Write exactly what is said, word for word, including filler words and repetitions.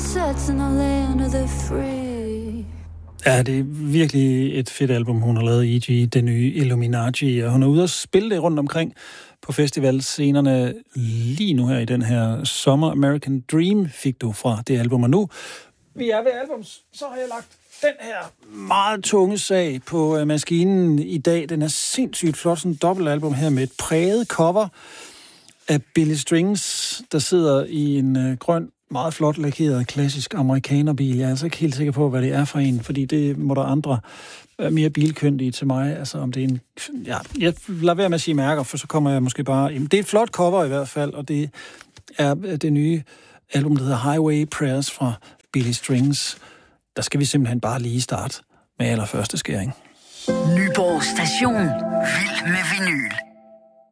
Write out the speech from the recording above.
sunsets in the land of the free. Ja, det er virkelig et fedt album, hun har lavet, E G, det nye Illuminati, og hun er ude og spille det rundt omkring på festivalscenerne lige nu her i den her sommer. American Dream fik du fra det album, og nu vi er ved albums, så har jeg lagt den her meget tunge sag på maskinen i dag. Den er sindssygt flot, sådan en dobbeltalbum her med et præget cover af Billy Strings, der sidder i en øh, grøn, meget flot lakeret klassisk amerikanerbil. Jeg er altså ikke helt sikker på, hvad det er for en, fordi det må der andre øh, mere bilkyndige til mig. Altså om det er en... Ja, jeg lader være med at sige mærker, for så kommer jeg måske bare... Jamen, det er et flot cover i hvert fald, og det er det nye album, der hedder Highway Prayers fra Billy Strings. Der skal vi simpelthen bare lige starte med allerførste skæring. Nyborg Station. Vild med vinyl.